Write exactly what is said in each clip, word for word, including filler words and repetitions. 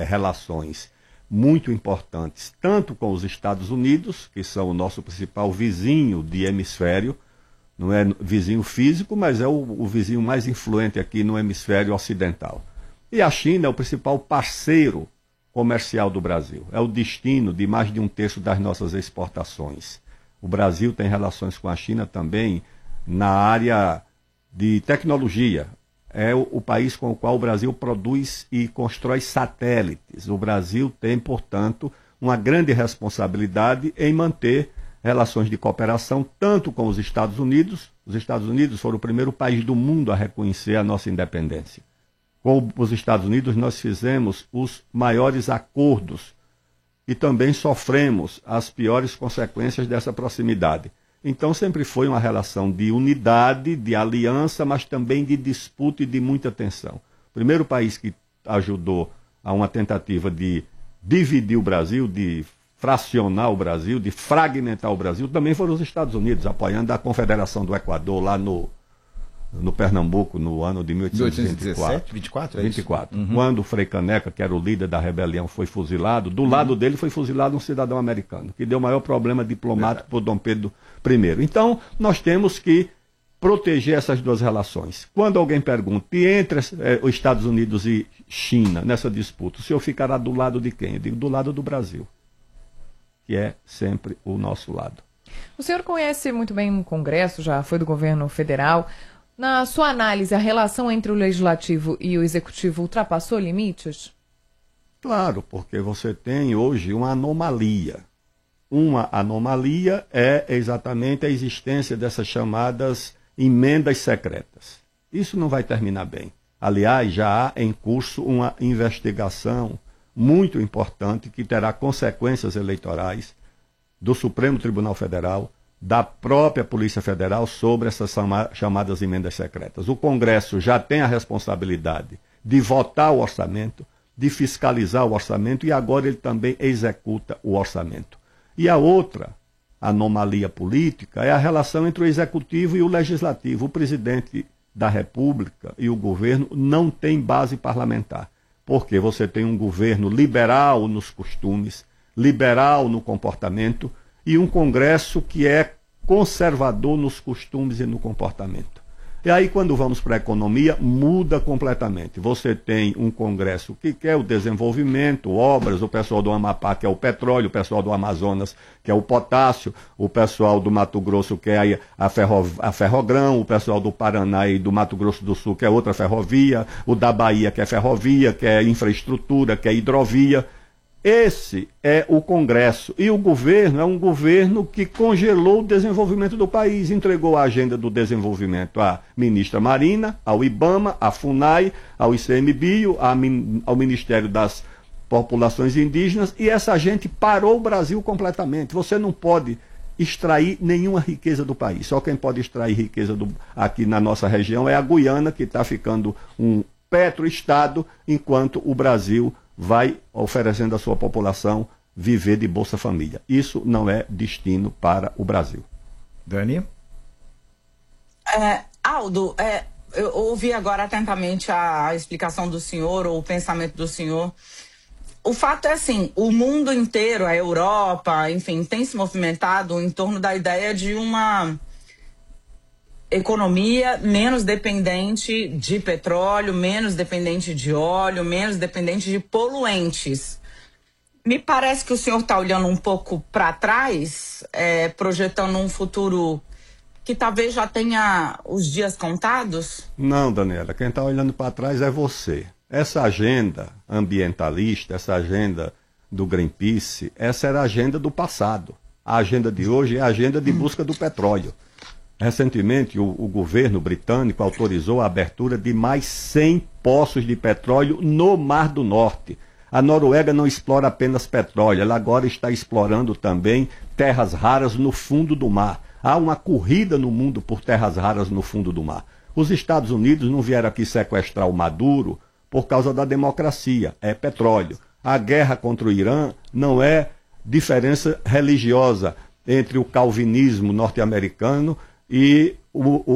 relações muito importantes, tanto com os Estados Unidos, que são o nosso principal vizinho de hemisfério, não é vizinho físico, mas é o, o vizinho mais influente aqui no hemisfério ocidental. E a China é o principal parceiro comercial do Brasil. É o destino de mais de um terço das nossas exportações. O Brasil tem relações com a China também na área de tecnologia. É o, o país com o qual o Brasil produz e constrói satélites. O Brasil tem, portanto, uma grande responsabilidade em manter relações de cooperação tanto com os Estados Unidos. Os Estados Unidos foram o primeiro país do mundo a reconhecer a nossa independência. Com os Estados Unidos, nós fizemos os maiores acordos e também sofremos as piores consequências dessa proximidade. Então, sempre foi uma relação de unidade, de aliança, mas também de disputa e de muita tensão. O primeiro país que ajudou a uma tentativa de dividir o Brasil, de fracionar o Brasil, de fragmentar o Brasil, também foram os Estados Unidos, apoiando a Confederação do Equador lá no... no Pernambuco, no ano de mil oitocentos e vinte e quatro. vinte e quatro, é vinte e quatro. Uhum. Quando o Frei Caneca, que era o líder da rebelião, foi fuzilado, do uhum. lado dele foi fuzilado um cidadão americano, que deu o maior problema diplomático por Dom Pedro I. Então, nós temos que proteger essas duas relações. Quando alguém pergunta, e entre eh, os Estados Unidos e China, nessa disputa, o senhor ficará do lado de quem? Eu digo, do lado do Brasil, que é sempre o nosso lado. O senhor conhece muito bem o Congresso, já foi do governo federal. Na sua análise, a relação entre o Legislativo e o Executivo ultrapassou limites? Claro, porque você tem hoje uma anomalia. Uma anomalia é exatamente a existência dessas chamadas emendas secretas. Isso não vai terminar bem. Aliás, já há em curso uma investigação muito importante que terá consequências eleitorais do Supremo Tribunal Federal, da própria Polícia Federal sobre essas chamadas emendas secretas. O Congresso já tem a responsabilidade de votar o orçamento, de fiscalizar o orçamento e agora ele também executa o orçamento. E a outra anomalia política é a relação entre o Executivo e o Legislativo. O presidente da República e o governo não têm base parlamentar, porque você tem um governo liberal nos costumes, liberal no comportamento, e um Congresso que é conservador nos costumes e no comportamento. E aí, quando vamos para a economia, muda completamente. Você tem um Congresso que quer o desenvolvimento, obras, o pessoal do Amapá quer o petróleo, o pessoal do Amazonas quer o potássio, o pessoal do Mato Grosso quer a, ferro, a ferrogrão, o pessoal do Paraná e do Mato Grosso do Sul quer outra ferrovia, o da Bahia quer ferrovia, quer infraestrutura, quer hidrovia. Esse é o Congresso. E o governo é um governo que congelou o desenvolvimento do país, entregou a agenda do desenvolvimento à ministra Marina, ao IBAMA, à FUNAI, ao ICMBio, ao Ministério das Populações Indígenas, e essa gente parou o Brasil completamente. Você não pode extrair nenhuma riqueza do país. Só quem pode extrair riqueza do, aqui na nossa região é a Guiana, que está ficando um petroestado, enquanto o Brasil vai oferecendo à sua população viver de Bolsa Família. Isso não é destino para o Brasil. Dani? É, Aldo, é, eu ouvi agora atentamente a, a explicação do senhor, ou o pensamento do senhor. O fato é assim, o mundo inteiro, a Europa, enfim, tem se movimentado em torno da ideia de uma economia menos dependente de petróleo, menos dependente de óleo, menos dependente de poluentes. Me parece que o senhor está olhando um pouco para trás, é, projetando um futuro que talvez já tenha os dias contados? Não, Daniela, quem está olhando para trás é você. Essa agenda ambientalista, essa agenda do Greenpeace, essa era a agenda do passado. A agenda de hoje é a agenda de busca do petróleo. Recentemente, o, o governo britânico autorizou a abertura de mais cem poços de petróleo no Mar do Norte. A Noruega não explora apenas petróleo, ela agora está explorando também terras raras no fundo do mar. Há uma corrida no mundo por terras raras no fundo do mar. Os Estados Unidos não vieram aqui sequestrar o Maduro por causa da democracia, é petróleo. A guerra contra o Irã não é diferença religiosa entre o calvinismo norte-americano e o, o,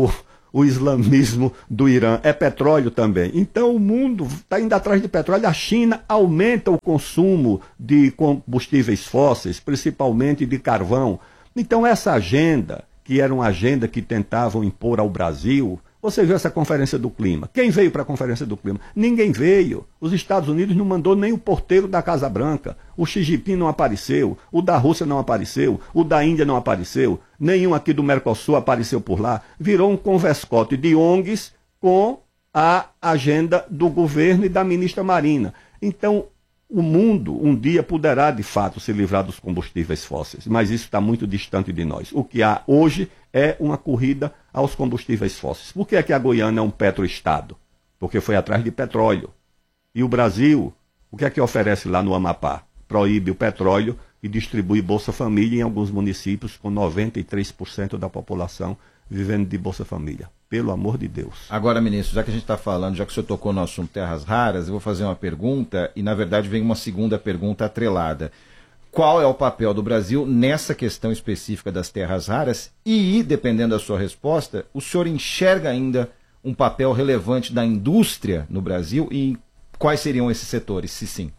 o islamismo do Irã, é petróleo também. Então o mundo está indo atrás de petróleo. A China aumenta o consumo de combustíveis fósseis, principalmente de carvão. Então essa agenda, que era uma agenda que tentavam impor ao Brasil, você viu essa conferência do clima. Quem veio para a conferência do clima? Ninguém veio. Os Estados Unidos não mandou nem o porteiro da Casa Branca. O Xi Jinping não apareceu. O da Rússia não apareceu. O da Índia não apareceu. Nenhum aqui do Mercosul apareceu por lá. Virou um converscote de O N Gs com a agenda do governo e da ministra Marina. Então, o mundo um dia poderá, de fato, se livrar dos combustíveis fósseis, mas isso está muito distante de nós. O que há hoje é uma corrida aos combustíveis fósseis. Por que é que a Goiânia é um petroestado? Porque foi atrás de petróleo. E o Brasil, o que é que oferece lá no Amapá? Proíbe o petróleo e distribui Bolsa Família em alguns municípios com noventa e três por cento da população vivendo de Bolsa Família. Pelo amor de Deus. Agora, ministro, já que a gente está falando, já que o senhor tocou no assunto terras raras, eu vou fazer uma pergunta e, na verdade, vem uma segunda pergunta atrelada. Qual é o papel do Brasil nessa questão específica das terras raras? E, dependendo da sua resposta, o senhor enxerga ainda um papel relevante da indústria no Brasil e quais seriam esses setores, se sim?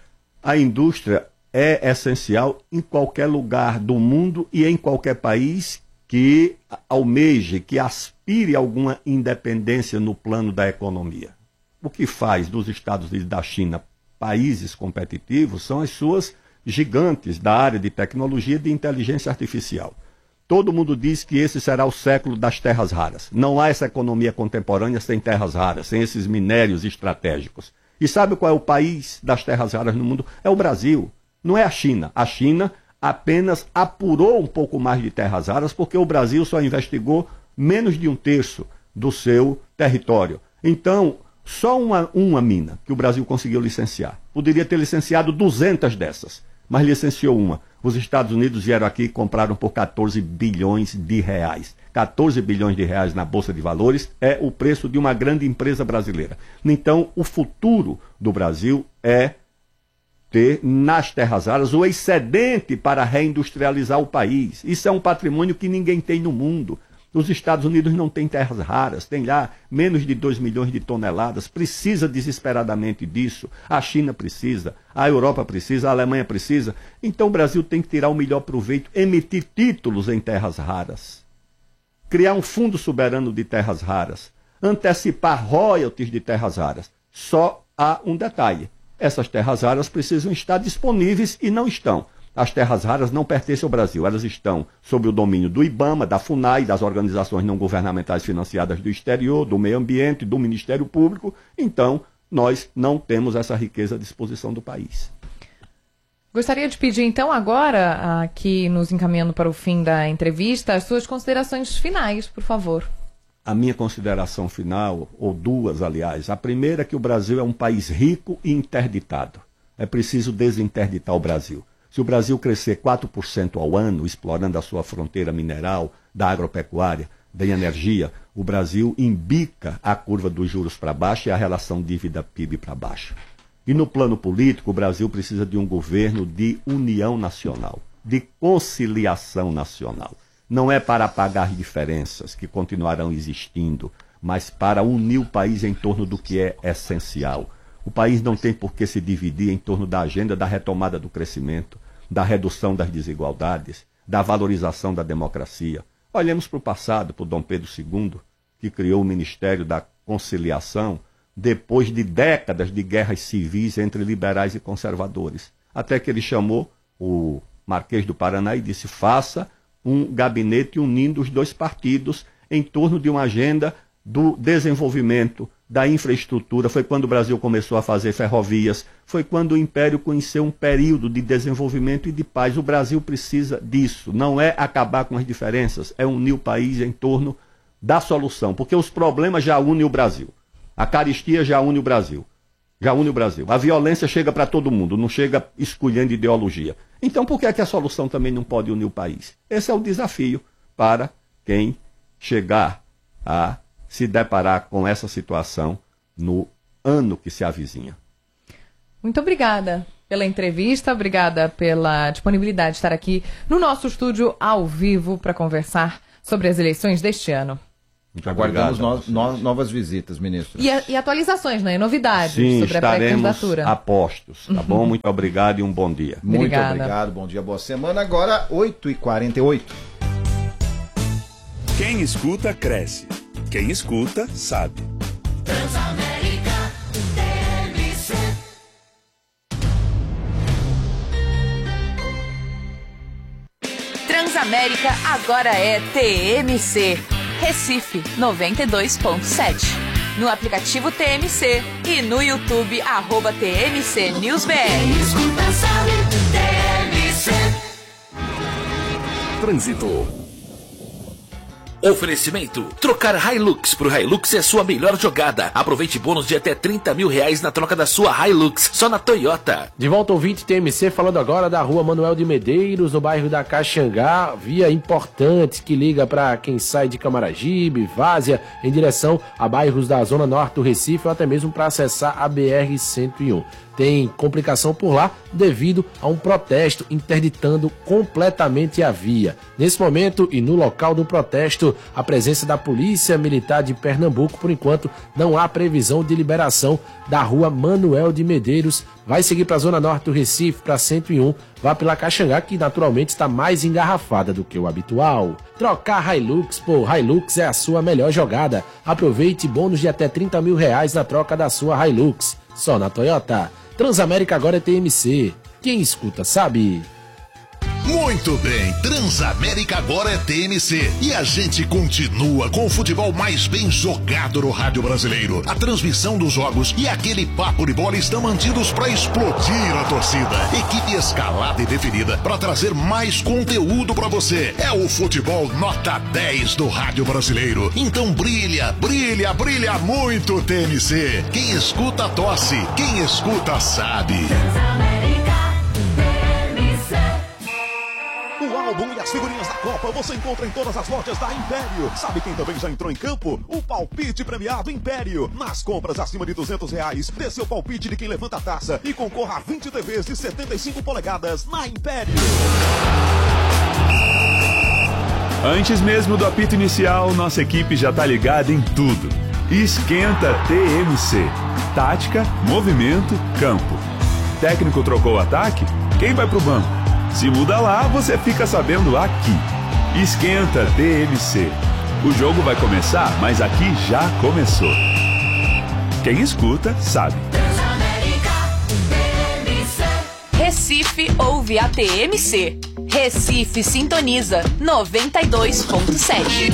A indústria é essencial em qualquer lugar do mundo e em qualquer país que almeje, que aspire a alguma independência no plano da economia. O que faz dos Estados Unidos e da China países competitivos são as suas gigantes da área de tecnologia e de inteligência artificial. Todo mundo diz que esse será o século das terras raras. Não há essa economia contemporânea sem terras raras, sem esses minérios estratégicos. E sabe qual é o país das terras raras no mundo? É o Brasil, não é a China. A China apenas apurou um pouco mais de terras raras porque o Brasil só investigou menos de um terço do seu território. Então, só uma, uma mina que o Brasil conseguiu licenciar. Poderia ter licenciado duzentas dessas, mas licenciou uma. Os Estados Unidos vieram aqui e compraram por quatorze bilhões de reais. quatorze bilhões de reais na Bolsa de Valores é o preço de uma grande empresa brasileira. Então, o futuro do Brasil é ter nas terras raras o excedente para reindustrializar o país. Isso é um patrimônio que ninguém tem no mundo. Os Estados Unidos não têm terras raras, tem lá menos de dois milhões de toneladas, precisa desesperadamente disso. A China precisa, a Europa precisa, a Alemanha precisa. Então o Brasil tem que tirar o melhor proveito, emitir títulos em terras raras, criar um fundo soberano de terras raras, antecipar royalties de terras raras. Só há um detalhe: essas terras raras precisam estar disponíveis e não estão. As terras raras não pertencem ao Brasil, elas estão sob o domínio do IBAMA, da FUNAI, das organizações não governamentais financiadas do exterior, do meio ambiente, do Ministério Público. Então, nós não temos essa riqueza à disposição do país. Gostaria de pedir, então, agora, aqui nos encaminhando para o fim da entrevista, as suas considerações finais, por favor. A minha consideração final, ou duas, aliás. A primeira é que o Brasil é um país rico e interditado. É preciso desinterditar o Brasil. Se o Brasil crescer quatro por cento ao ano, explorando a sua fronteira mineral, da agropecuária, da energia, o Brasil embica a curva dos juros para baixo e a relação dívida-P I B para baixo. E no plano político, o Brasil precisa de um governo de união nacional, de conciliação nacional. Não é para apagar diferenças que continuarão existindo, mas para unir o país em torno do que é essencial. O país não tem por que se dividir em torno da agenda da retomada do crescimento, da redução das desigualdades, da valorização da democracia. Olhemos para o passado, para o Dom Pedro segundo, que criou o Ministério da Conciliação, depois de décadas de guerras civis entre liberais e conservadores. Até que ele chamou o Marquês do Paraná e disse: faça um gabinete unindo os dois partidos em torno de uma agenda do desenvolvimento, da infraestrutura. Foi quando o Brasil começou a fazer ferrovias, foi quando o Império conheceu um período de desenvolvimento e de paz. O Brasil precisa disso, não é acabar com as diferenças, é unir o país em torno da solução, porque os problemas já unem o Brasil. A caristia já une o Brasil, já une o Brasil. A violência chega para todo mundo, não chega escolhendo ideologia. Então por que é que a solução também não pode unir o país? Esse é o desafio para quem chegar a se deparar com essa situação no ano que se avizinha. Muito obrigada pela entrevista, obrigada pela disponibilidade de estar aqui no nosso estúdio ao vivo para conversar sobre as eleições deste ano. Muito Aguardamos obrigado no, no, novas visitas, ministro. E, a, e atualizações, né? E novidades Sim, sobre a pré-candidatura. apostos, tá bom? Muito obrigado e um bom dia. Muito Obrigada. obrigado, bom dia, boa semana. Agora, oito e quarenta e oito. Quem escuta, cresce. Quem escuta, sabe. Transamérica T M C. Transamérica agora é T M C. Recife noventa e dois ponto sete. No aplicativo T M C e no YouTube, arroba T M C News B R. Quem escuta sabe, T M C. Trânsito. Oferecimento. Trocar Hilux por Hilux é sua melhor jogada. Aproveite bônus de até trinta mil reais na troca da sua Hilux, só na Toyota. De volta, ouvinte T M C, falando agora da rua Manuel de Medeiros, no bairro da Caxangá. Via importante que liga para quem sai de Camaragibe, Várzea, em direção a bairros da Zona Norte do Recife, ou até mesmo para acessar a B R cento e um. Tem complicação por lá devido a um protesto interditando completamente a via. Nesse momento e no local do protesto, a presença da Polícia Militar de Pernambuco, por enquanto, não há previsão de liberação da rua Manuel de Medeiros. Vai seguir para a Zona Norte do Recife, para cento e um, vá pela Caxangá, que naturalmente está mais engarrafada do que o habitual. Trocar Hilux por Hilux é a sua melhor jogada. Aproveite bônus de até trinta mil reais na troca da sua Hilux, só na Toyota. Transamérica agora é T M C. Quem escuta sabe. Muito bem, Transamérica agora é T M C e a gente continua com o futebol mais bem jogado no rádio brasileiro. A transmissão dos jogos e aquele papo de bola estão mantidos para explodir a torcida. Equipe escalada e definida para trazer mais conteúdo para você. É o futebol nota dez do rádio brasileiro. Então brilha, brilha, brilha muito T M C. Quem escuta tosse, quem escuta sabe. Transamérica T M C. O álbum e as figurinhas da Copa você encontra em todas as lojas da Império. Sabe quem também já entrou em campo? O palpite premiado Império. Nas compras acima de duzentos reais, dê seu palpite de quem levanta a taça e concorra a vinte T Vs de setenta e cinco polegadas na Império. Antes mesmo do apito inicial, nossa equipe já tá ligada em tudo. Esquenta T M C. Tática, movimento, campo. Técnico trocou o ataque? Quem vai pro banco? Se muda lá, você fica sabendo aqui. Esquenta T M C. O jogo vai começar, mas aqui já começou. Quem escuta, sabe. Recife ouve a T M C. Recife sintoniza noventa e dois ponto sete.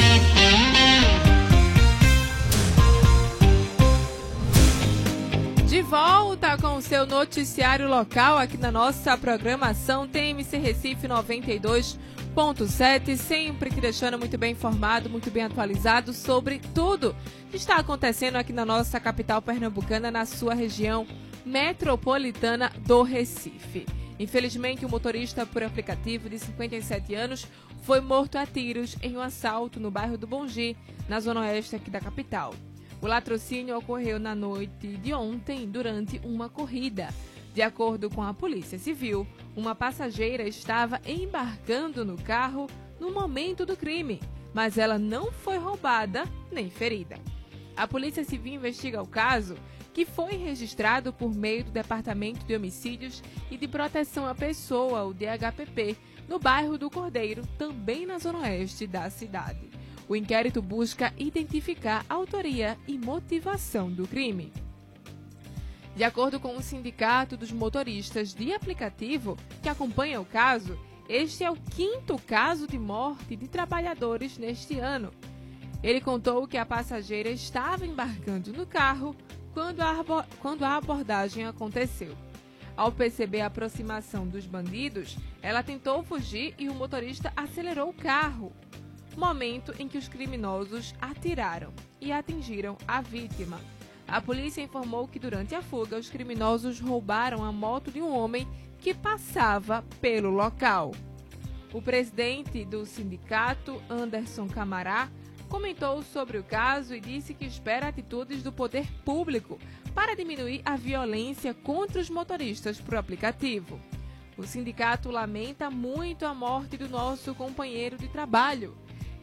De volta com o seu noticiário local aqui na nossa programação T M C Recife noventa e dois ponto sete, sempre que deixando muito bem informado, muito bem atualizado sobre tudo que está acontecendo aqui na nossa capital pernambucana, na sua região metropolitana do Recife. Infelizmente, um motorista por aplicativo de cinquenta e sete anos foi morto a tiros em um assalto no bairro do Bongi, na zona oeste aqui da capital. O latrocínio ocorreu na noite de ontem, durante uma corrida. De acordo com a Polícia Civil, uma passageira estava embarcando no carro no momento do crime, mas ela não foi roubada nem ferida. A Polícia Civil investiga o caso, que foi registrado por meio do Departamento de Homicídios e de Proteção à Pessoa, o D H P P, no bairro do Cordeiro, também na zona oeste da cidade. O inquérito busca identificar a autoria e motivação do crime. De acordo com o Sindicato dos Motoristas de Aplicativo, que acompanha o caso, este é o quinto caso de morte de trabalhadores neste ano. Ele contou que a passageira estava embarcando no carro quando a, quando a abordagem aconteceu. Ao perceber a aproximação dos bandidos, ela tentou fugir e o motorista acelerou o carro, momento em que os criminosos atiraram e atingiram a vítima. A polícia informou que durante a fuga, os criminosos roubaram a moto de um homem que passava pelo local. O presidente do sindicato, Anderson Camará, comentou sobre o caso e disse que espera atitudes do poder público para diminuir a violência contra os motoristas por aplicativo. O sindicato lamenta muito a morte do nosso companheiro de trabalho.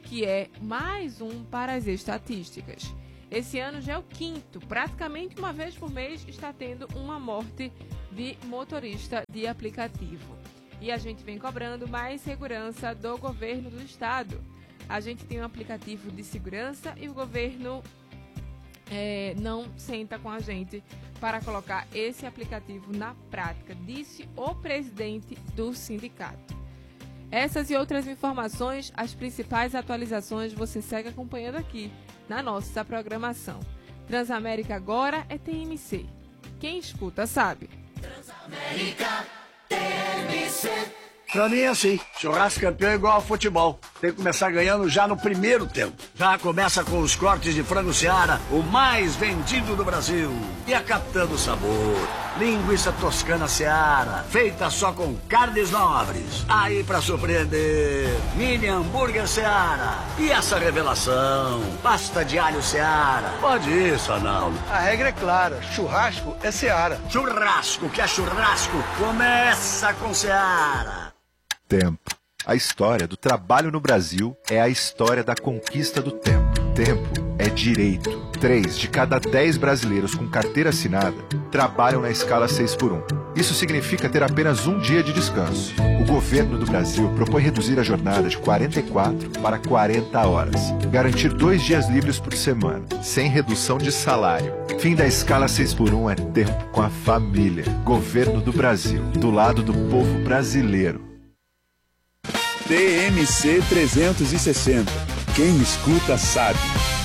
que é mais um para as estatísticas. Esse ano já é o quinto, praticamente uma vez por mês está tendo uma morte de motorista de aplicativo. E a gente vem cobrando mais segurança do governo do estado. A gente tem um aplicativo de segurança e o governo é, não senta com a gente para colocar esse aplicativo na prática, disse o presidente do sindicato. Essas e outras informações, as principais atualizações você segue acompanhando aqui na nossa programação. Transamérica agora é T M C. Quem escuta sabe. Transamérica T M C. Pra mim é assim, churrasco campeão é igual ao futebol. Tem que começar ganhando já no primeiro tempo. Já começa com os cortes de frango Seara, o mais vendido do Brasil. E a Capitã do Sabor, linguiça toscana Seara, feita só com carnes nobres. Aí pra surpreender, mini hambúrguer Seara. E essa revelação, pasta de alho Seara. Pode ir, Sanaldo. A regra é clara, churrasco é Seara. Churrasco que é churrasco, começa com Seara. Tempo. A história do trabalho no Brasil é a história da conquista do tempo. Tempo é direito. Três de cada dez brasileiros com carteira assinada trabalham na escala seis por um. Isso significa ter apenas um dia de descanso. O governo do Brasil propõe reduzir a jornada de quarenta e quatro para quarenta horas. Garantir dois dias livres por semana, sem redução de salário. Fim da escala seis por um é tempo com a família. Governo do Brasil, do lado do povo brasileiro. T M C trezentos e sessenta. Quem escuta sabe.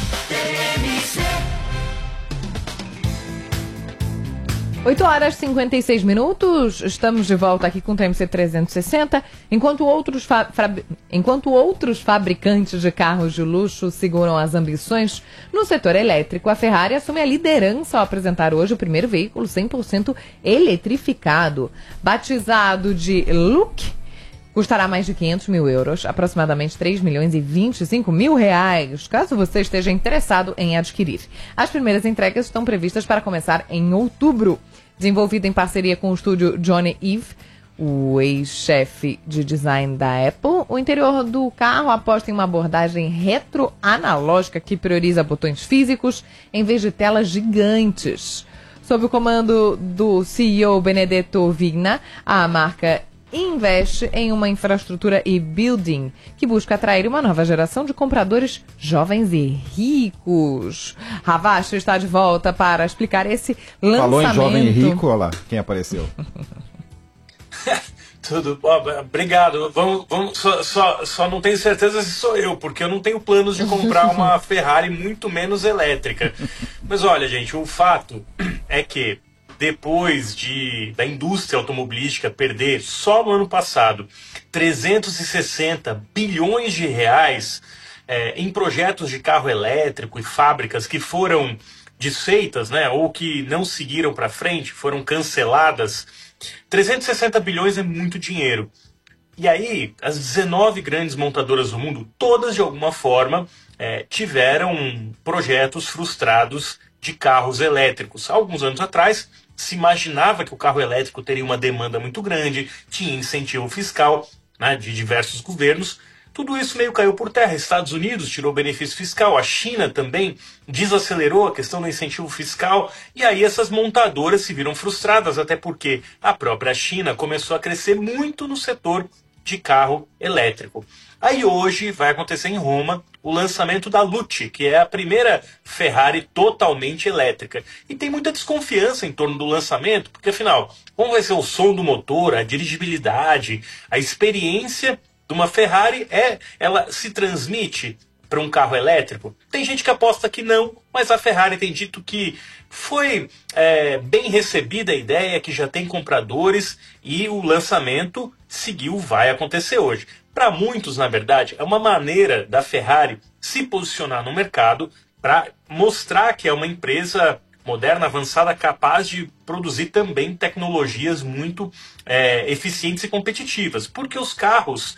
oito horas e cinquenta e seis minutos, estamos de volta aqui com o T M C trezentos e sessenta. Enquanto outros, fa Enquanto outros fabricantes de carros de luxo seguram as ambições no setor elétrico, a Ferrari assume a liderança ao apresentar hoje o primeiro veículo cem por cento eletrificado. Batizado de Look, custará mais de quinhentos mil euros, aproximadamente três milhões e vinte e cinco mil reais, caso você esteja interessado em adquirir. As primeiras entregas estão previstas para começar em outubro. Desenvolvido em parceria com o estúdio Johnny Ive, o ex-chefe de design da Apple, o interior do carro aposta em uma abordagem retroanalógica que prioriza botões físicos em vez de telas gigantes. Sob o comando do C E O Benedetto Vigna, a marca investe em uma infraestrutura e-building que busca atrair uma nova geração de compradores jovens e ricos. Ravacho está de volta para explicar esse lançamento. Falou em jovem e rico, olha lá quem apareceu. Tudo, ó, obrigado. Vamos, vamos, só, só, só não tenho certeza se sou eu, porque eu não tenho planos de comprar uma Ferrari, muito menos elétrica. Mas olha, gente, o fato é que depois de, da indústria automobilística perder, só no ano passado, trezentos e sessenta bilhões de reais é, em projetos de carro elétrico e fábricas que foram desfeitas, né, ou que não seguiram para frente, foram canceladas, trezentos e sessenta bilhões é muito dinheiro. E aí, as dezenove grandes montadoras do mundo, todas de alguma forma, é, tiveram projetos frustrados de carros elétricos. Há alguns anos atrás, se imaginava que o carro elétrico teria uma demanda muito grande, tinha incentivo fiscal, né, de diversos governos. Tudo isso meio caiu por terra. Estados Unidos tirou benefício fiscal, a China também desacelerou a questão do incentivo fiscal, e aí essas montadoras se viram frustradas, até porque a própria China começou a crescer muito no setor de carro elétrico. Aí hoje vai acontecer em Roma o lançamento da Lucci, que é a primeira Ferrari totalmente elétrica. E tem muita desconfiança em torno do lançamento, porque afinal, como vai ser o som do motor, a dirigibilidade, a experiência de uma Ferrari, é, ela se transmite para um carro elétrico? Tem gente que aposta que não, mas a Ferrari tem dito que foi é, bem recebida a ideia, que já tem compradores e o lançamento seguiu, vai acontecer hoje. Para muitos, na verdade, é uma maneira da Ferrari se posicionar no mercado para mostrar que é uma empresa moderna, avançada, capaz de produzir também tecnologias muito é, eficientes e competitivas. Porque os carros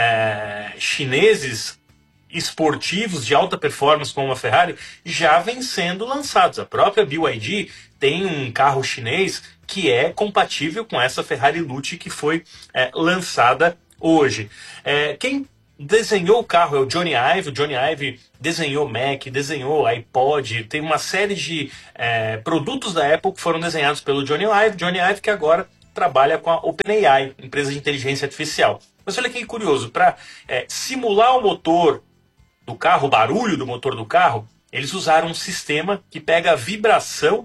é, chineses esportivos de alta performance como a Ferrari já vêm sendo lançados. A própria B Y D tem um carro chinês que é compatível com essa Ferrari Lucci que foi é, lançada hoje. É, quem desenhou o carro é o Johnny Ive. O Johnny Ive desenhou Mac, desenhou iPod, tem uma série de é, produtos da Apple que foram desenhados pelo Johnny Ive. Johnny Ive que agora trabalha com a OpenAI, empresa de inteligência artificial. Mas olha que curioso, para é, simular o motor do carro, o barulho do motor do carro, eles usaram um sistema que pega a vibração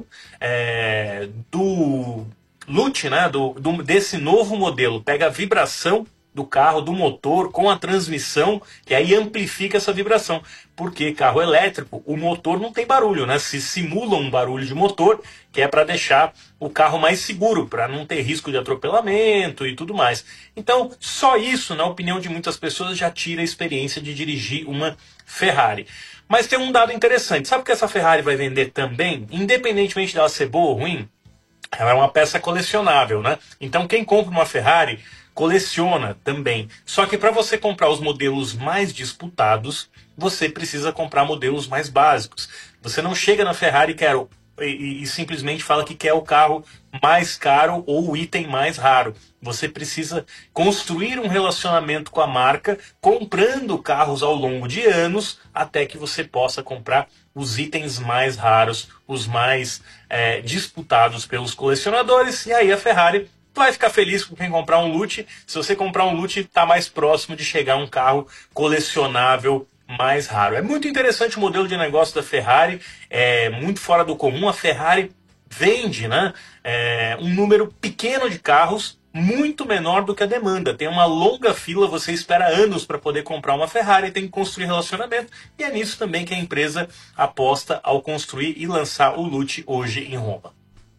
é, do Lute, né, do, do, desse novo modelo, pega a vibração do carro, do motor, com a transmissão, e aí amplifica essa vibração. Porque carro elétrico, o motor não tem barulho, né? Se simula um barulho de motor, que é para deixar o carro mais seguro, para não ter risco de atropelamento e tudo mais. Então, só isso, na opinião de muitas pessoas, já tira a experiência de dirigir uma Ferrari. Mas tem um dado interessante. Sabe o que essa Ferrari vai vender também? Independentemente dela ser boa ou ruim, ela é uma peça colecionável, né? Então, quem compra uma Ferrari coleciona também. Só que para você comprar os modelos mais disputados, você precisa comprar modelos mais básicos. Você não chega na Ferrari e, quer, e, e simplesmente fala que quer o carro mais caro ou o item mais raro. Você precisa construir um relacionamento com a marca, comprando carros ao longo de anos, até que você possa comprar os itens mais raros, os mais é, disputados pelos colecionadores. E aí a Ferrari vai ficar feliz com quem comprar um Lute. Se você comprar um Lute, está mais próximo de chegar a um carro colecionável mais raro. É muito interessante o modelo de negócio da Ferrari, é muito fora do comum. A Ferrari vende, né, é, um número pequeno de carros, muito menor do que a demanda. Tem uma longa fila, você espera anos para poder comprar uma Ferrari, tem que construir relacionamento, e é nisso também que a empresa aposta ao construir e lançar o Lute hoje em Roma.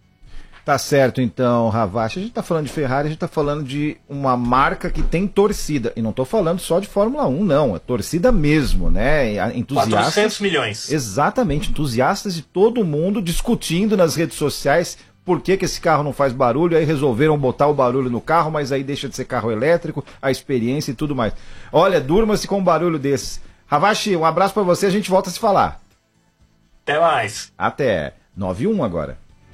Tá certo, então, Ravache. A gente tá falando de Ferrari, a gente tá falando de uma marca que tem torcida. E não tô falando só de Fórmula um, não. É torcida mesmo, né? Entusiastas. quatrocentos milhões. Exatamente. Entusiastas de todo mundo discutindo nas redes sociais por que, que esse carro não faz barulho. Aí resolveram botar o barulho no carro, mas aí deixa de ser carro elétrico, a experiência e tudo mais. Olha, durma-se com um barulho desses. Ravache, um abraço pra você, a gente volta a se falar. Até mais. Até. nove e um agora.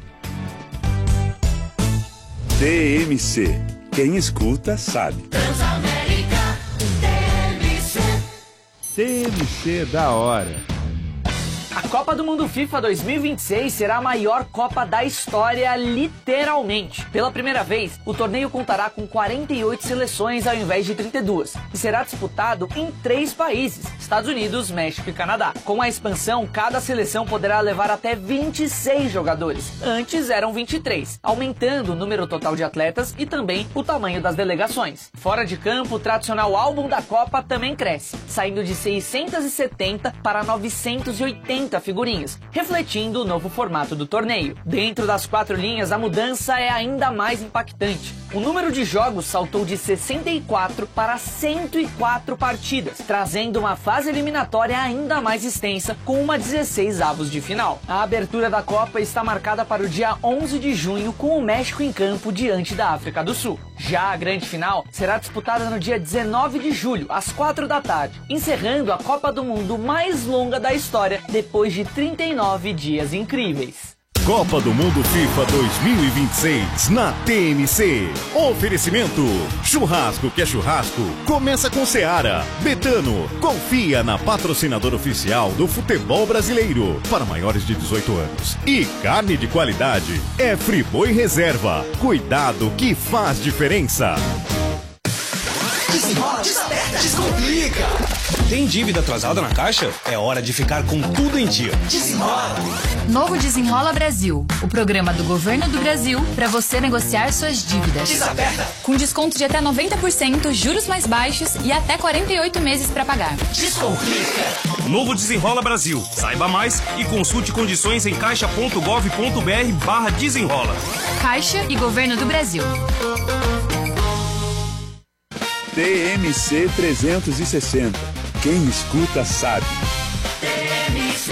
T M C. Quem escuta sabe. Transamérica T M C. T M C da hora. A Copa do Mundo FIFA dois mil e vinte e seis será a maior Copa da história, literalmente. Pela primeira vez, o torneio contará com quarenta e oito seleções ao invés de trinta e duas e será disputado em três países: Estados Unidos, México e Canadá. Com a expansão, cada seleção poderá levar até vinte e seis jogadores. Antes eram vinte e três, aumentando o número total de atletas e também o tamanho das delegações. Fora de campo, o tradicional álbum da Copa também cresce, saindo de seiscentos e setenta para novecentos e oitenta figurinhas, refletindo o novo formato do torneio. Dentro das quatro linhas, a mudança é ainda mais impactante. O número de jogos saltou de sessenta e quatro para cento e quatro partidas, trazendo uma fase eliminatória ainda mais extensa, com uma dezesseis avos de final. A abertura da Copa está marcada para o dia onze de junho, com o México em campo diante da África do Sul. Já a grande final será disputada no dia dezenove de julho, às quatro da tarde, encerrando a Copa do Mundo mais longa da história, depois de trinta e nove dias incríveis. Copa do Mundo FIFA dois mil e vinte e seis na T M C. Oferecimento: churrasco que é churrasco, começa com Seara. Betano, confia na patrocinadora oficial do futebol brasileiro para maiores de dezoito anos. E carne de qualidade é Friboi Reserva. Cuidado que faz diferença. Desenrola, desaperta, descomplica. Tem dívida atrasada na caixa? É hora de ficar com tudo em dia. Desenrola. Novo Desenrola Brasil, o programa do governo do Brasil para você negociar suas dívidas. Desaperta. Com desconto de até noventa por cento, juros mais baixos e até quarenta e oito meses para pagar. Descomplica. Novo Desenrola Brasil. Saiba mais e consulte condições em caixa ponto gov ponto br barra desenrola. Caixa e Governo do Brasil. T M C trezentos e sessenta. Quem escuta sabe. T M C.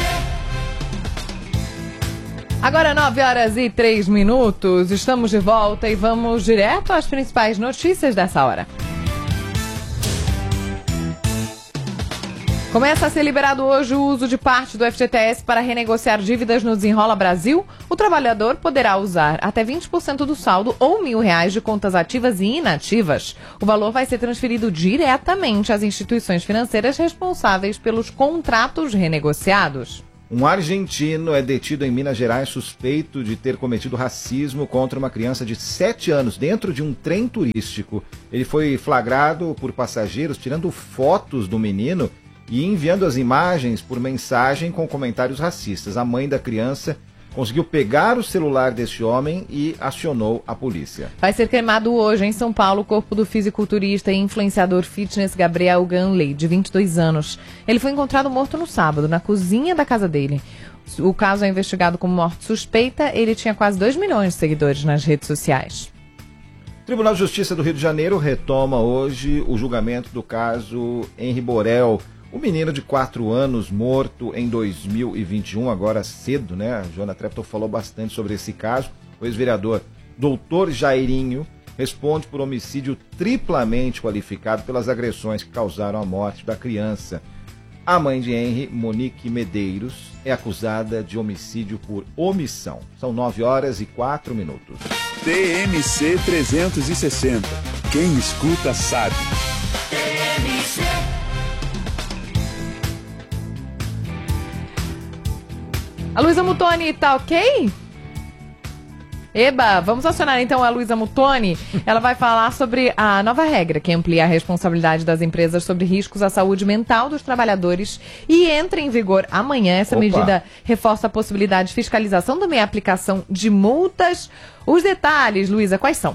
Agora nove horas e três minutos, estamos de volta e vamos direto às principais notícias dessa hora. Começa a ser liberado hoje o uso de parte do F G T S para renegociar dívidas no Desenrola Brasil. O trabalhador poderá usar até vinte por cento do saldo ou mil reais de contas ativas e inativas. O valor vai ser transferido diretamente às instituições financeiras responsáveis pelos contratos renegociados. Um argentino é detido em Minas Gerais suspeito de ter cometido racismo contra uma criança de sete anos dentro de um trem turístico. Ele foi flagrado por passageiros tirando fotos do menino e enviando as imagens por mensagem com comentários racistas. A mãe da criança conseguiu pegar o celular desse homem e acionou a polícia. Vai ser cremado hoje em São Paulo o corpo do fisiculturista e influenciador fitness Gabriel Ganley, de vinte e dois anos. Ele foi encontrado morto no sábado, na cozinha da casa dele. O caso é investigado como morte suspeita. Ele tinha quase dois milhões de seguidores nas redes sociais. O Tribunal de Justiça do Rio de Janeiro retoma hoje o julgamento do caso Henri Borel, o menino de quatro anos morto em dois mil e vinte e um, agora cedo, né? A Joana Treptow falou bastante sobre esse caso. O ex-vereador doutor Jairinho responde por homicídio triplamente qualificado pelas agressões que causaram a morte da criança. A mãe de Henri, Monique Medeiros, é acusada de homicídio por omissão. São nove horas e quatro minutos. T M C trezentos e sessenta. Quem escuta sabe. T M C. A Luísa Mutoni tá ok? Eba, vamos acionar então a Luísa Mutoni. Ela vai falar sobre a nova regra que amplia a responsabilidade das empresas sobre riscos à saúde mental dos trabalhadores e entra em vigor amanhã. Essa Opa. medida reforça a possibilidade de fiscalização, também a aplicação de multas. Os detalhes, Luísa, quais são?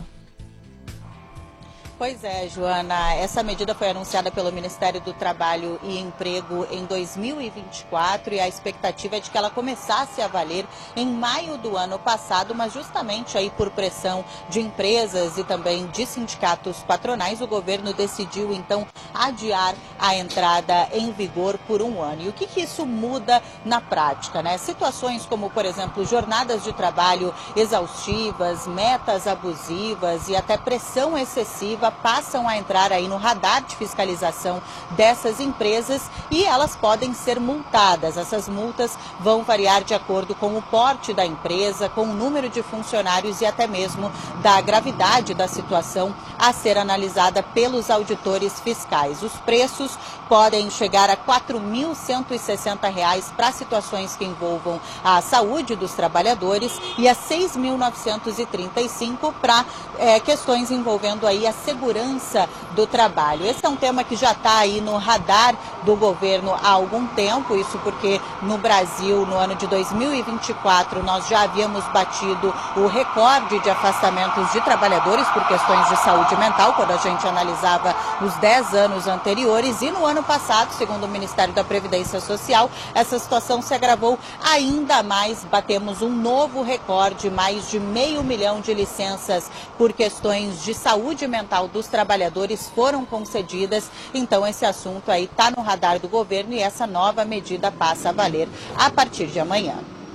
Pois é, Joana, essa medida foi anunciada pelo Ministério do Trabalho e Emprego em dois mil e vinte e quatro e a expectativa é de que ela começasse a valer em maio do ano passado, mas justamente aí por pressão de empresas e também de sindicatos patronais, o governo decidiu então adiar a entrada em vigor por um ano. E o que, que isso muda na prática, né? Situações como, por exemplo, jornadas de trabalho exaustivas, metas abusivas e até pressão excessiva passam a entrar aí no radar de fiscalização dessas empresas e elas podem ser multadas. Essas multas vão variar de acordo com o porte da empresa, com o número de funcionários e até mesmo da gravidade da situação a ser analisada pelos auditores fiscais. Os preços podem chegar a quatro mil cento e sessenta reais para situações que envolvam a saúde dos trabalhadores e a seis mil novecentos e trinta e cinco para é, questões envolvendo aí a segurança do trabalho. Esse é um tema que já está aí no radar do governo há algum tempo, isso porque no Brasil, no ano de dois mil e vinte e quatro, nós já havíamos batido o recorde de afastamentos de trabalhadores por questões de saúde mental, quando a gente analisava os dez anos anteriores, e no ano passado, segundo o Ministério da Previdência Social, essa situação se agravou ainda mais, batemos um novo recorde, mais de meio milhão de licenças por questões de saúde mental dos trabalhadores foram concedidas, então esse assunto aí está no radar do governo e essa nova medida passa a valer a partir de amanhã.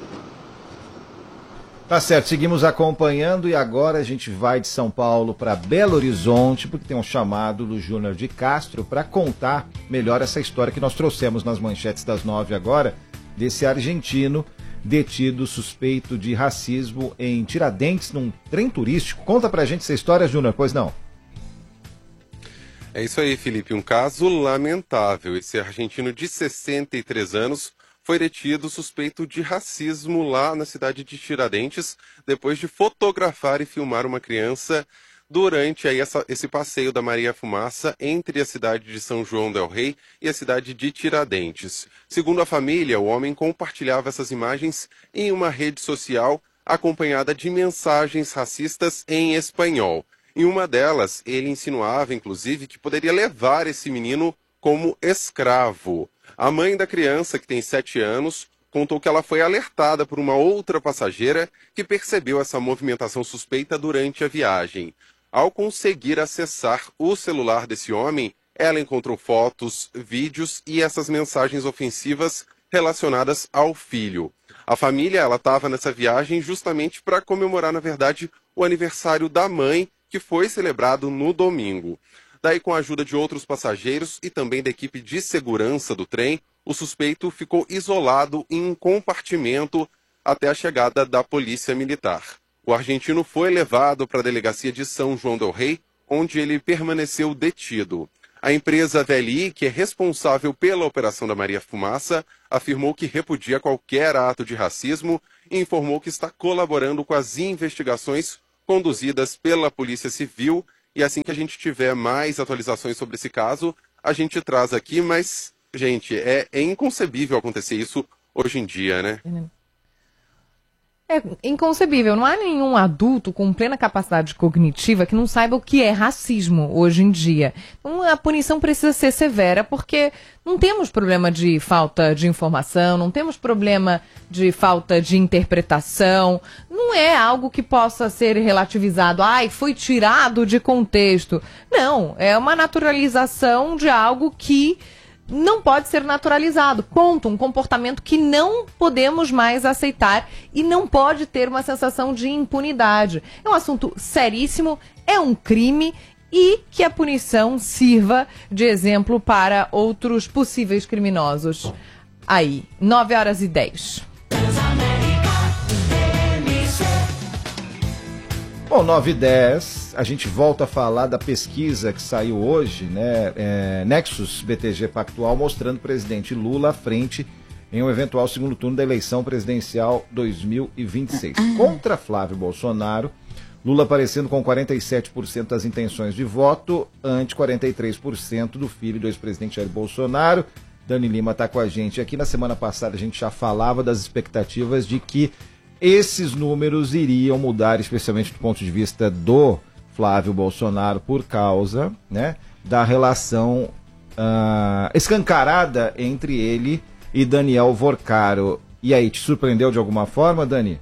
Tá certo, seguimos acompanhando e agora a gente vai de São Paulo para Belo Horizonte, porque tem um chamado do Júnior de Castro para contar melhor essa história que nós trouxemos nas manchetes das nove agora, desse argentino detido suspeito de racismo em Tiradentes, num trem turístico. Conta pra gente essa história, Júnior, pois não? É isso aí, Felipe, um caso lamentável. Esse argentino de sessenta e três anos foi detido suspeito de racismo lá na cidade de Tiradentes, depois de fotografar e filmar uma criança durante aí essa, esse passeio da Maria Fumaça entre a cidade de São João del Rei e a cidade de Tiradentes. Segundo a família, o homem compartilhava essas imagens em uma rede social acompanhada de mensagens racistas em espanhol. Em uma delas, ele insinuava, inclusive, que poderia levar esse menino como escravo. A mãe da criança, que tem sete anos, contou que ela foi alertada por uma outra passageira que percebeu essa movimentação suspeita durante a viagem. Ao conseguir acessar o celular desse homem, ela encontrou fotos, vídeos e essas mensagens ofensivas relacionadas ao filho. A família ela estava nessa viagem justamente para comemorar, na verdade, o aniversário da mãe, que foi celebrado no domingo. Daí, com a ajuda de outros passageiros e também da equipe de segurança do trem, o suspeito ficou isolado em um compartimento até a chegada da polícia militar. O argentino foi levado para a delegacia de São João del Rei, onde ele permaneceu detido. A empresa V L I, que é responsável pela operação da Maria Fumaça, afirmou que repudia qualquer ato de racismo e informou que está colaborando com as investigações conduzidas pela Polícia Civil. E assim que a gente tiver mais atualizações sobre esse caso, a gente traz aqui, mas, gente, é, é inconcebível acontecer isso hoje em dia, né? É inconcebível. Não há nenhum adulto com plena capacidade cognitiva que não saiba o que é racismo hoje em dia. Então, a punição precisa ser severa porque não temos problema de falta de informação, não temos problema de falta de interpretação. Não é algo que possa ser relativizado. Ai, foi tirado de contexto. Não, é uma naturalização de algo que não pode ser naturalizado. Ponto. Um comportamento que não podemos mais aceitar e não pode ter uma sensação de impunidade. É um assunto seríssimo, é um crime e que a punição sirva de exemplo para outros possíveis criminosos. Aí, nove horas e dez. Bom, nove e dez, a gente volta a falar da pesquisa que saiu hoje, né? É, Nexus B T G Pactual, mostrando o presidente Lula à frente em um eventual segundo turno da eleição presidencial dois mil e vinte e seis. Contra Flávio Bolsonaro, Lula aparecendo com quarenta e sete por cento das intenções de voto, ante quarenta e três por cento do filho do ex-presidente Jair Bolsonaro. Dani Lima está com a gente aqui. Na semana passada a gente já falava das expectativas de que esses números iriam mudar, especialmente do ponto de vista do Flávio Bolsonaro, por causa, né, da relação uh, escancarada entre ele e Daniel Vorcaro. E aí, te surpreendeu de alguma forma, Dani?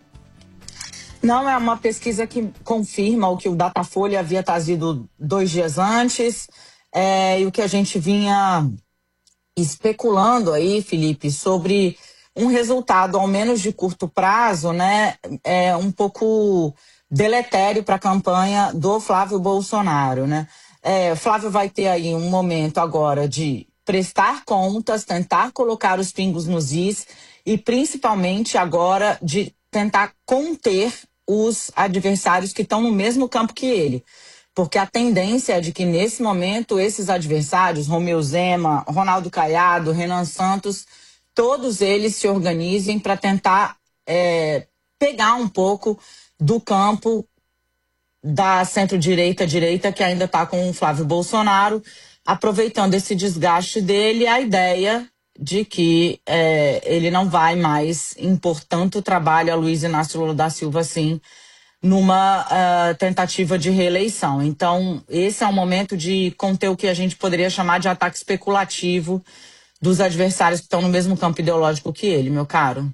Não, é uma pesquisa que confirma o que o Datafolha havia trazido dois dias antes, é, e o que a gente vinha especulando aí, Felipe, sobre um resultado, ao menos de curto prazo, né, é um pouco deletério para a campanha do Flávio Bolsonaro, né? É, Flávio vai ter aí um momento agora de prestar contas, tentar colocar os pingos nos is e principalmente agora de tentar conter os adversários que estão no mesmo campo que ele. Porque a tendência é de que nesse momento esses adversários, Romeu Zema, Ronaldo Caiado, Renan Santos, todos eles se organizem para tentar é, pegar um pouco do campo da centro-direita-direita que ainda está com o Flávio Bolsonaro, aproveitando esse desgaste dele, a ideia de que é, ele não vai mais impor tanto trabalho a Luiz Inácio Lula da Silva assim, numa uh, tentativa de reeleição. Então, esse é um momento de conter o que a gente poderia chamar de ataque especulativo dos adversários que estão no mesmo campo ideológico que ele, meu caro.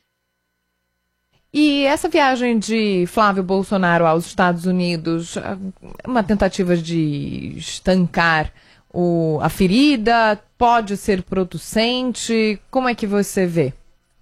E essa viagem de Flávio Bolsonaro aos Estados Unidos, uma tentativa de estancar o, a ferida, pode ser producente? Como é que você vê?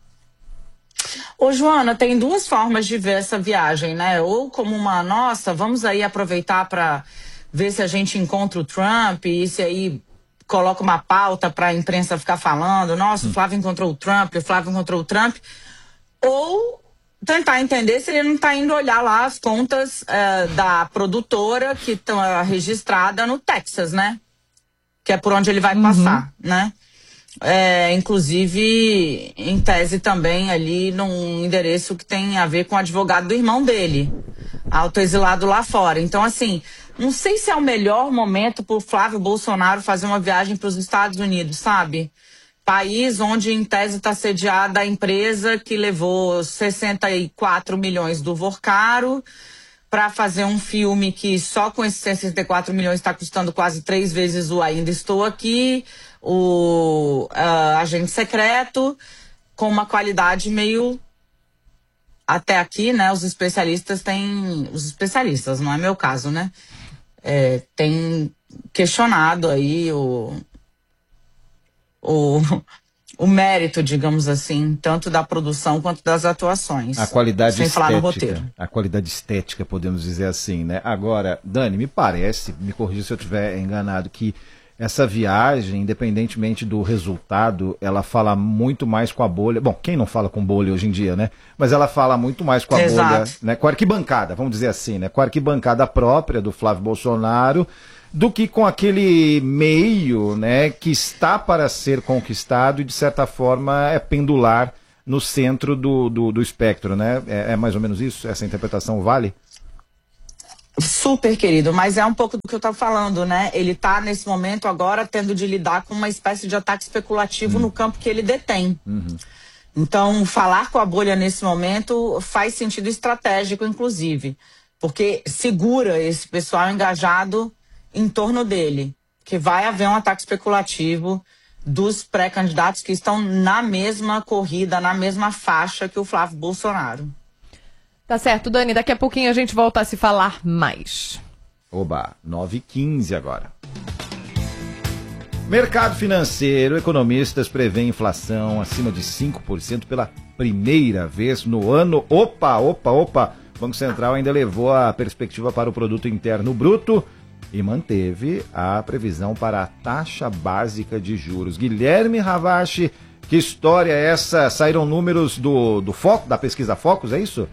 Ô, Joana, tem duas formas de ver essa viagem, né? Ou como uma, nossa, vamos aí aproveitar para ver se a gente encontra o Trump e se aí coloca uma pauta para a imprensa ficar falando, nossa, o Flávio encontrou o Trump, o Flávio encontrou o Trump. Ou tentar entender se ele não está indo olhar lá as contas uh, da produtora que está registrada no Texas, né? Que é por onde ele vai uhum. passar, né? É, inclusive, em tese também ali num endereço que tem a ver com o advogado do irmão dele, autoexilado lá fora. Então, assim, não sei se é o melhor momento para o Flávio Bolsonaro fazer uma viagem para os Estados Unidos, sabe? País onde, em tese, está sediada a empresa que levou sessenta e quatro milhões do Vorcaro para fazer um filme que só com esses sessenta e quatro milhões está custando quase três vezes o Ainda Estou Aqui, o uh, Agente Secreto, com uma qualidade meio... Até aqui, né, os especialistas têm... Os especialistas, não é meu caso, né? É, tem questionado aí o... O, o mérito, digamos assim, tanto da produção quanto das atuações. A qualidade sem estética. falar no roteiro. A qualidade estética, podemos dizer assim, né? Agora, Dani, me parece, me corrija se eu estiver enganado, que essa viagem, independentemente do resultado, ela fala muito mais com a bolha. Bom, quem não fala com bolha hoje em dia, né? Mas ela fala muito mais com a Exato. bolha, né? Com a arquibancada, vamos dizer assim, né? Com a arquibancada própria do Flávio Bolsonaro, do que com aquele meio, né, que está para ser conquistado e, de certa forma, é pendular no centro do, do, do espectro, né? É, é mais ou menos isso? Essa interpretação vale? Super, querido, mas é um pouco do que eu estava falando, né? Ele está nesse momento agora tendo de lidar com uma espécie de ataque especulativo Hum. no campo que ele detém. Uhum. Então, falar com a bolha nesse momento faz sentido estratégico, inclusive, porque segura esse pessoal engajado em torno dele, que vai haver um ataque especulativo dos pré-candidatos que estão na mesma corrida, na mesma faixa que o Flávio Bolsonaro. Tá certo, Dani, daqui a pouquinho a gente volta a se falar mais. Oba, nove e quinze agora. Mercado financeiro, economistas prevêem inflação acima de cinco por cento pela primeira vez no ano. Opa, opa, opa! O Banco Central ainda levou a perspectiva para o produto interno bruto e manteve a previsão para a taxa básica de juros. Guilherme Ravache, que história é essa? Saíram números do, do Foco, da pesquisa Focus, é isso?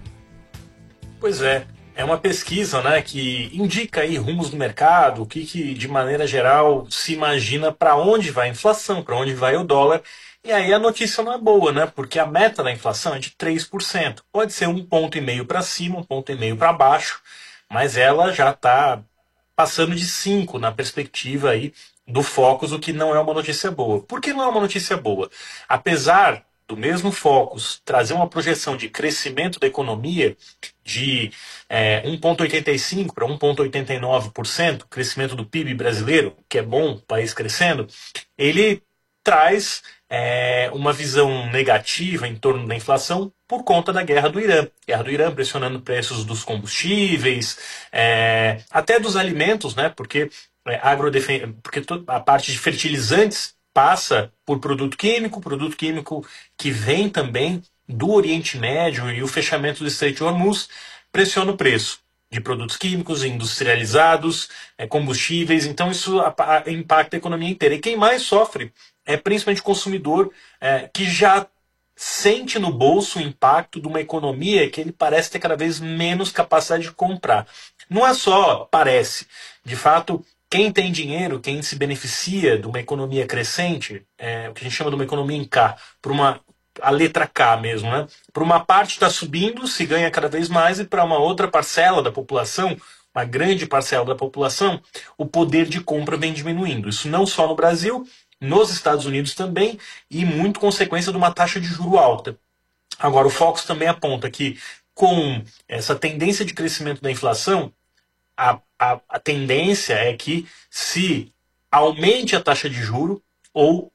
Pois é, é uma pesquisa, né, que indica aí rumos do mercado, o que, que de maneira geral se imagina para onde vai a inflação, para onde vai o dólar. E aí a notícia não é boa, né, porque a meta da inflação é de três por cento. Pode ser um ponto e meio para cima, um ponto e meio para baixo, mas ela já está passando de cinco na perspectiva aí do Focus, o que não é uma notícia boa. Por que não é uma notícia boa? Apesar do mesmo Focus trazer uma projeção de crescimento da economia de é, um vírgula oitenta e cinco por cento para um vírgula oitenta e nove por cento, crescimento do P I B brasileiro, que é bom, o país crescendo, ele traz é, uma visão negativa em torno da inflação por conta da guerra do Irã. Guerra do Irã pressionando preços dos combustíveis, é, até dos alimentos, né? Porque, é, agrodefen- porque a parte de fertilizantes passa por produto químico, produto químico que vem também do Oriente Médio, e o fechamento do Estreito de Hormuz pressiona o preço de produtos químicos, industrializados, é, combustíveis. Então isso a, a, impacta a economia inteira. E quem mais sofre é principalmente o consumidor, é, que já sente no bolso o impacto de uma economia que ele parece ter cada vez menos capacidade de comprar. Não é só parece, de fato. Quem tem dinheiro, quem se beneficia de uma economia crescente, é, o que a gente chama de uma economia em K, por uma, a letra K mesmo, né? Por uma parte está subindo, se ganha cada vez mais, e para uma outra parcela da população, uma grande parcela da população, o poder de compra vem diminuindo. Isso não só no Brasil, nos Estados Unidos também, e muito consequência de uma taxa de juro alta. Agora, o Focus também aponta que, com essa tendência de crescimento da inflação, A, a, a tendência é que se aumente a taxa de juro ou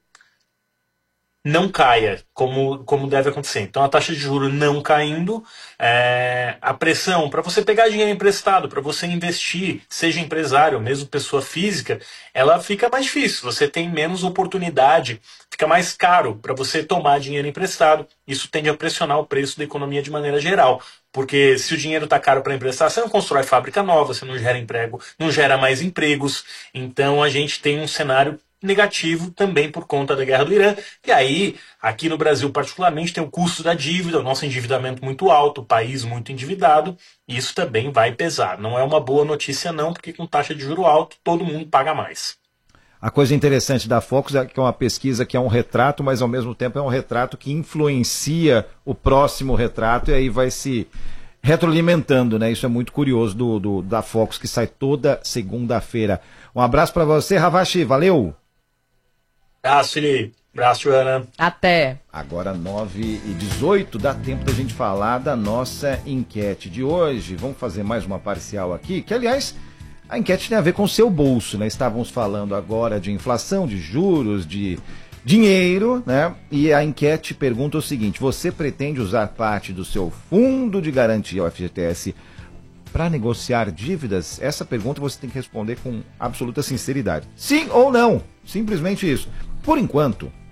não caia, como, como deve acontecer. Então a taxa de juro não caindo, é, a pressão para você pegar dinheiro emprestado, para você investir, seja empresário ou mesmo pessoa física, ela fica mais difícil, você tem menos oportunidade, fica mais caro para você tomar dinheiro emprestado. Isso tende a pressionar o preço da economia de maneira geral. Porque se o dinheiro está caro para emprestar, você não constrói fábrica nova, você não gera emprego, não gera mais empregos. Então a gente tem um cenário negativo também por conta da guerra do Irã. E aí, aqui no Brasil particularmente, tem o custo da dívida, o nosso endividamento muito alto, o país muito endividado, e isso também vai pesar. Não é uma boa notícia não, porque com taxa de juro alto, todo mundo paga mais. A coisa interessante da Focus é que é uma pesquisa que é um retrato, mas ao mesmo tempo é um retrato que influencia o próximo retrato, e aí vai se retroalimentando, né? Isso é muito curioso do, do, da Focus, que sai toda segunda-feira. Um abraço para você, Ravache, valeu! Abraço, Felipe. Abraço, Joana. Até. Agora nove e dezoito, dá tempo da gente falar da nossa enquete de hoje. Vamos fazer mais uma parcial aqui, que aliás, a enquete tem a ver com o seu bolso, né? Estávamos falando agora de inflação, de juros, de dinheiro, né? E a enquete pergunta o seguinte: você pretende usar parte do seu fundo de garantia, o F G T S, para negociar dívidas? Essa pergunta você tem que responder com absoluta sinceridade. Sim ou não? Simplesmente isso. Por enquanto,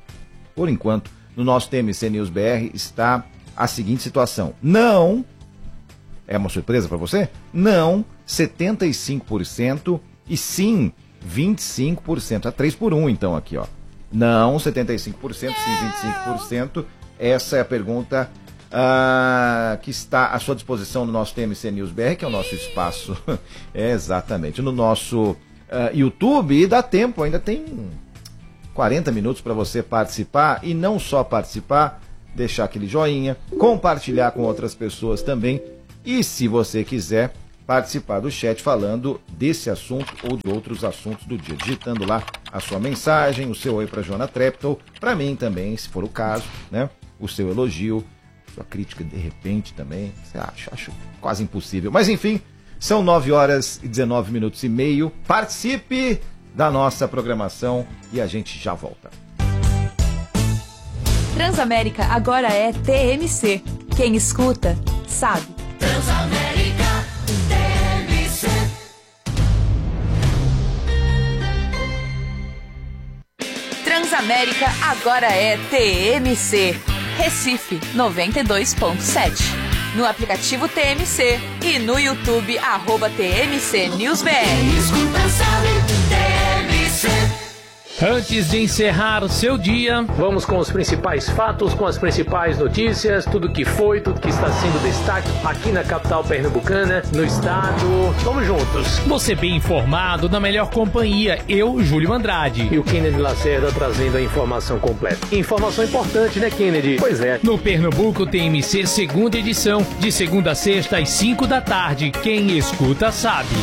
Por enquanto, no nosso T M C News B R está a seguinte situação. Não, é uma surpresa para você? Não, setenta e cinco por cento e sim, vinte e cinco por cento. É três por um então aqui, ó. Não, setenta e cinco por cento, sim, vinte e cinco por cento. Essa é a pergunta ah, que está à sua disposição no nosso T M C News B R, que é o nosso espaço, é exatamente, no nosso ah, YouTube. E dá tempo, ainda tem quarenta minutos para você participar, e não só participar, deixar aquele joinha, compartilhar com outras pessoas também, e se você quiser participar do chat falando desse assunto ou de outros assuntos do dia, digitando lá a sua mensagem, o seu oi para Joana Treptow, para mim também, se for o caso, né? O seu elogio, sua crítica de repente também, você acha, acho quase impossível. Mas enfim, são nove horas e dezenove minutos e meio. Participe da nossa programação e a gente já volta. Transamérica agora é T M C. Quem escuta, sabe. Transamérica T M C. Transamérica agora é T M C. Recife noventa e dois ponto sete. No aplicativo T M C e no YouTube, arroba T M C News B R. Quem escuta sabe, T M C. Antes de encerrar o seu dia, vamos com os principais fatos, com as principais notícias, tudo que foi, tudo que está sendo destaque aqui na capital pernambucana, no estado. Vamos juntos. Você bem informado, na melhor companhia, eu, Júlio Andrade. E o Kennedy Lacerda trazendo a informação completa. Informação importante, né, Kennedy? Pois é. No Pernambuco T M C, segunda edição, de segunda a sexta às cinco da tarde. Quem escuta sabe.